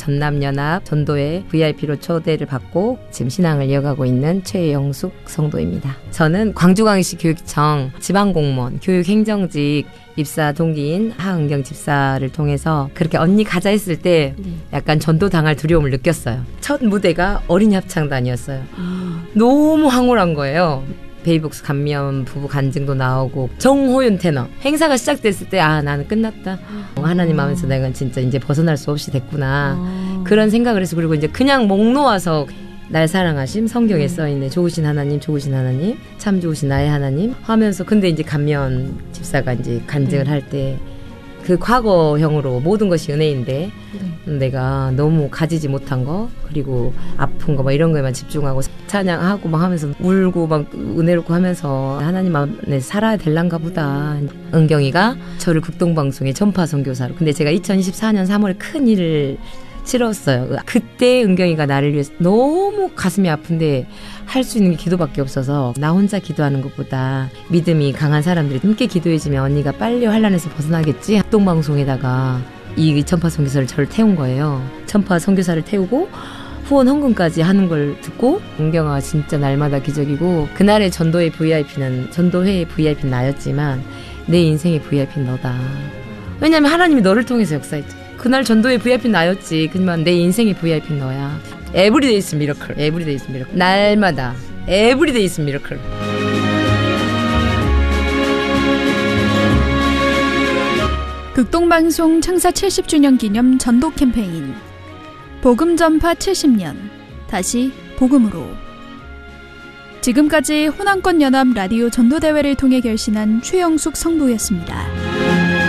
전남연합 전도회 VIP로 초대를 받고 지금 신앙을 이어가고 있는 최영숙 성도입니다. 저는 광주광역시 교육청 지방공무원 교육행정직 입사 동기인 하은경 집사를 통해서 그렇게 언니 가자 했을 때 약간 전도 당할 두려움을 느꼈어요. 첫 무대가 어린이 합창단이었어요. 너무 황홀한 거예요. 베이복스 감면 부부 간증도 나오고 정호윤 테너 행사가 시작됐을 때 나는 끝났다. 하나님 마음에서 내가 진짜 이제 벗어날 수 없이 됐구나. 그런 생각을 해서 그리고 이제 그냥 목 놓아서 날 사랑하심 성경에 써있네. 좋으신 하나님 참 좋으신 나의 하나님 하면서 근데 이제 감면 집사가 이제 간증을 할 때 그 과거형으로 모든 것이 은혜인데 내가 너무 가지지 못한 거 그리고 아픈 거 막 이런 거에만 집중하고 찬양하고 막 하면서 울고 막 은혜롭고 하면서 하나님 안에 살아야 될란가 보다. 은경이가 저를 극동방송의 전파 선교사로 근데 제가 2024년 3월에 큰 일을 치렀어요. 그때 은경이가 나를 위해서 너무 가슴이 아픈데 할 수 있는 게 기도밖에 없어서 나 혼자 기도하는 것보다 믿음이 강한 사람들이 함께 기도해주면 언니가 빨리 환난에서 벗어나겠지. 합동방송에다가 이 전파 선교사를 저를 태운 거예요. 전파 선교사를 태우고 후원 헌금까지 하는 걸 듣고 은경아 진짜 날마다 기적이고 그날의 전도회의 VIP는 나였지만 내 인생의 VIP는 너다. 왜냐면 하나님이 너를 통해서 역사했죠. 그날 전도의 VIP는 나였지. 그지만 내 인생의 VIP는 너야. Everyday is miracle. Everyday is miracle. 날마다 Everyday is miracle. 극동방송 창사 70주년 기념 전도 캠페인 복음 전파 70년 다시 복음으로. 지금까지 호남권 연합 라디오 전도대회를 통해 결신한 최영숙 성도였습니다.